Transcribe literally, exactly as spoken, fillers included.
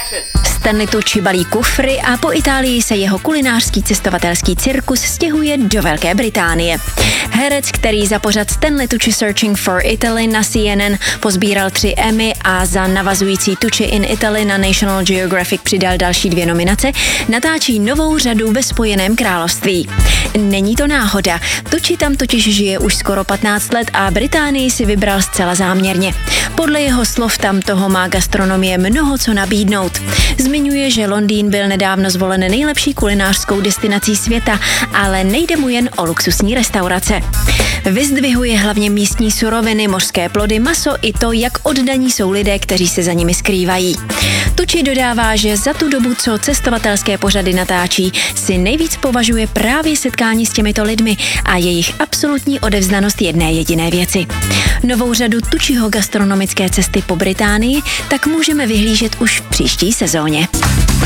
Stanley Tucci balí kufry a po Itálii se jeho kulinářský cestovatelský cirkus stěhuje do Velké Británie. Herec, který za pořad Stanley Tucci Searching for Italy na C N N pozbíral tři Emmy a za navazující Tucci in Italy na National Geographic přidal další dvě nominace, natáčí novou řadu ve Spojeném království. Není to náhoda. Tucci tam totiž žije už skoro patnáct let a Británii si vybral zcela záměrně. Podle jeho slov tam toho má gastronomie mnoho co nabídnout. Zmiňuje, že Londýn byl nedávno zvolen nejlepší kulinářskou destinací světa, ale nejde mu jen o luxusní restaurace. Vyzdvihuje hlavně místní suroviny, mořské plody, maso i to, jak oddaní jsou lidé, kteří se za nimi skrývají. Tucci dodává, že za tu dobu, co cestovatelské pořady natáčí, si nejvíc považuje právě setkání s těmito lidmi a jejich absolutní odevzdanost jedné jediné věci. Novou řadu Tucciho gastronomické cesty po Británii tak můžeme vyhlížet už v příští sezóně.